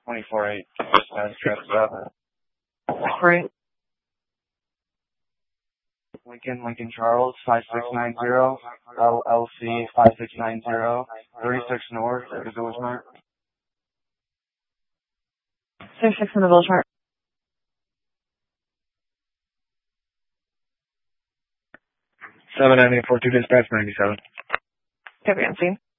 24-8, dispatch trip 7. Right. Lincoln Charles, 5690, LLC 5690, 36 North, at the Village Mart. 36 in the Village Mart. 7942 dispatch 97. Copy on scene.